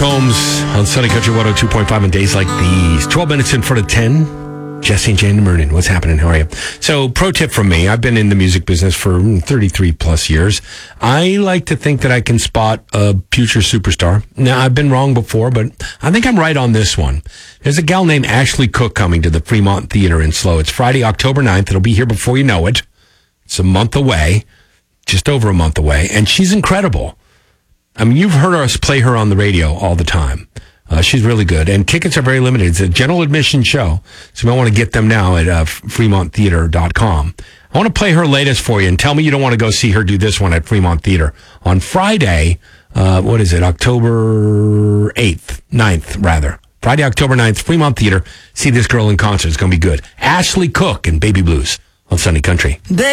Combs on Sunny Country 102.5 on days like these. 12 minutes in front of 10. Jesse and Jane Mernon, what's happening? How are you? So, pro tip from me. I've been in the music business for 33 plus years. I like to think that I can spot a future superstar. Now, I've been wrong before, but I think I'm right on this one. There's a gal named Ashley Cook coming to the Fremont Theater in SLO. It's Friday, October 9th. It'll be here before you know it. It's a month away, just over a month away, and she's incredible. I mean, you've heard us play her on the radio all the time. She's really good, and tickets are very limited. It's a general admission show, so you might want to get them now at fremonttheater.com. I want to play her latest for you, and tell me you don't want to go see her do this one at Fremont Theater. On Friday, October 9th, rather. Friday, October 9th, Fremont Theater. See this girl in concert. It's going to be good. Ashley Cook and Baby Blues on Sunny Country.